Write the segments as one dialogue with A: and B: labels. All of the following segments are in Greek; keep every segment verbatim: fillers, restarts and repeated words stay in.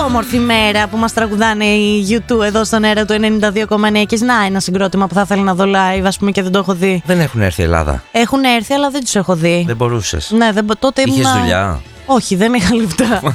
A: όμορφη μέρα που μας τραγουδάνε οι γιου τού εδώ στον αέρα του ενενήντα δύο κόμμα εννέα. Και να, ένα συγκρότημα που θα ήθελα να δω live, ας πούμε, και δεν το έχω δει.
B: Δεν έχουν έρθει Ελλάδα.
A: Έχουν έρθει, αλλά δεν τους έχω δει.
B: Δεν μπορούσες.
A: Ναι, δεν, τότε
B: είχες
A: ήμουν...
B: δουλειά.
A: Όχι, δεν είχα λεφτά.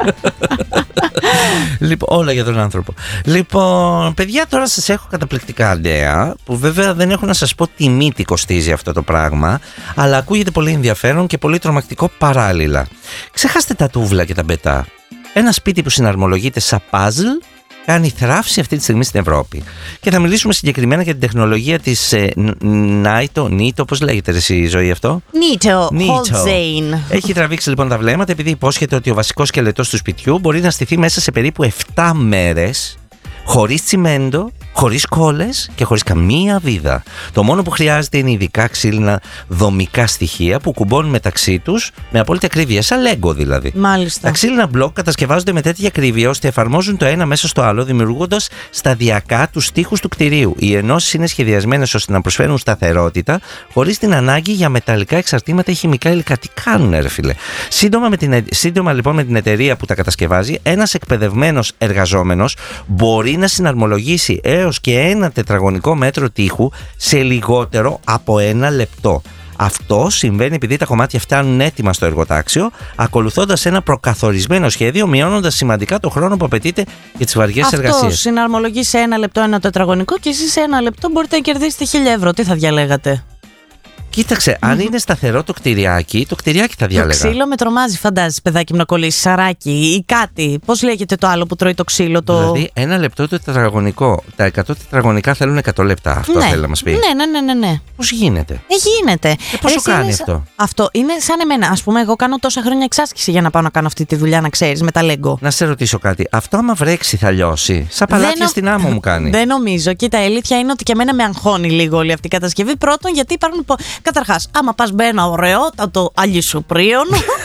B: Λοιπόν, όλα για τον άνθρωπο. Λοιπόν, παιδιά, τώρα σας έχω καταπληκτικά νέα, που βέβαια δεν έχω να σας πω τιμή τι κοστίζει αυτό το πράγμα, αλλά ακούγεται πολύ ενδιαφέρον και πολύ τρομακτικό παράλληλα. Ξεχάστε τα τούβλα και τα μπετά. Ένα σπίτι που συναρμολογείται σαν puzzle κάνει θράψη αυτή τη στιγμή στην Ευρώπη. Και θα μιλήσουμε συγκεκριμένα για την τεχνολογία της ε, Νάιτο, Νίτο, πώς λέγεται εσύ η ζωή αυτό?
A: Νίτο, Holzane.
B: Έχει τραβήξει λοιπόν τα βλέμματα επειδή υπόσχεται ότι ο βασικός σκελετός του σπιτιού μπορεί να στηθεί μέσα σε περίπου επτά μέρες, χωρίς τσιμέντο, χωρίς κόλλες και χωρίς καμία βίδα. Το μόνο που χρειάζεται είναι ειδικά ξύλινα δομικά στοιχεία που κουμπώνουν μεταξύ τους με απόλυτη ακρίβεια, σαν Lego δηλαδή.
A: Μάλιστα.
B: Τα ξύλινα μπλοκ κατασκευάζονται με τέτοια ακρίβεια ώστε εφαρμόζουν το ένα μέσα στο άλλο, δημιουργώντας σταδιακά τους τοίχους του κτηρίου. Οι ενώσεις είναι σχεδιασμένες ώστε να προσφέρουν σταθερότητα χωρίς την ανάγκη για μεταλλικά εξαρτήματα ή χημικά υλικά. Τι κάνουνε, ρε φίλε. Σύντομα, με την, σύντομα λοιπόν με την εταιρεία που τα κατασκευάζει, ένας εκπαιδευμένος εργαζόμενος μπορεί να συναρμολογήσει έως και ένα τετραγωνικό μέτρο τείχου σε λιγότερο από ένα λεπτό. Αυτό συμβαίνει επειδή τα κομμάτια φτάνουν έτοιμα στο εργοτάξιο, ακολουθώντας ένα προκαθορισμένο σχέδιο, μειώνοντας σημαντικά το χρόνο που απαιτείται για τις βαριές
A: Αυτό
B: εργασίες.
A: Αυτό συναρμολογεί σε ένα λεπτό ένα τετραγωνικό και εσείς σε ένα λεπτό μπορείτε να κερδίσετε χίλια ευρώ. Τι θα διαλέγατε?
B: Κοίταξε, mm-hmm. αν είναι σταθερό το κτηριάκι, το κτηριάκι θα διάλεγα.
A: Το ξύλο με τρομάζει, φαντάζεσαι, παιδάκι μου, να κολλήσει σαράκι ή κάτι. Πώς λέγεται το άλλο που τρώει το ξύλο? Το...
B: Δηλαδή, ένα λεπτό το τετραγωνικό. Τα εκατό τετραγωνικά θέλουν εκατό λεπτά. Αυτό
A: ναι.
B: θέλει να μας πει.
A: Ναι, ναι, ναι, ναι, ναι.
B: Πώς γίνεται?
A: Ε, γίνεται.
B: Και πώς το κάνει αυτό?
A: Αυτό είναι σαν εμένα. Ας πούμε, εγώ κάνω τόσα χρόνια εξάσκηση για να πάω να κάνω αυτή τη δουλειά, να ξέρεις, με τα Lego.
B: Να σε ρωτήσω κάτι. Αυτό άμα βρέξει θα λιώσει? Σαν παλάτια
A: δεν
B: στην άμμο μου κάνει.
A: Δεν νομίζω. Κοίτα, η αλήθεια είναι ότι και εμένα με αγχώνει λίγο όλη αυτή η κατασκευή. Πρώτον, γιατί υπάρχουν. Καταρχάς, άμα πας με ένα ωραιότατο αλυσοπρίον,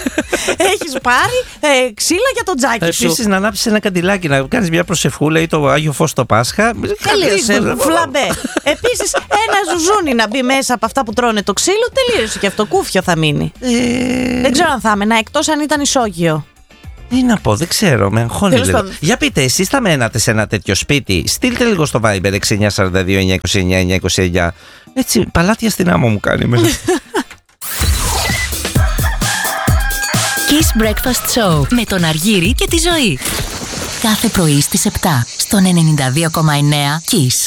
A: έχεις πάρει ε, ξύλα για το τζάκι σου.
B: Επίσης, να ανάψεις ένα καντιλάκι, να κάνεις μια προσευχούλα ή το Άγιο Φως το Πάσχα.
A: Τελείωσε. Φλαμπέ. Επίσης, ένα ζουζούνι να μπει μέσα από αυτά που τρώνε το ξύλο, τελείωσε και αυτό. Κούφιο θα μείνει. Ε... Δεν ξέρω αν θα έμενα, εκτός αν ήταν ισόγειο.
B: Τι να πω, δεν ξέρω, με αγχώνει λίγο. Για πείτε, εσείς θα μένατε σε ένα τέτοιο σπίτι? Στείλτε λίγο στο Viber έξι εννιά τέσσερα δύο εννιά δύο εννιά εννιά είκοσι εννιά. Έτσι, παλάτια στην άμμο μου κάνει.
C: Kiss Breakfast Show με τον Αργύρη και τη Ζωή. Κάθε πρωί στις επτά στον ενενήντα δύο κόμμα εννέα Kiss.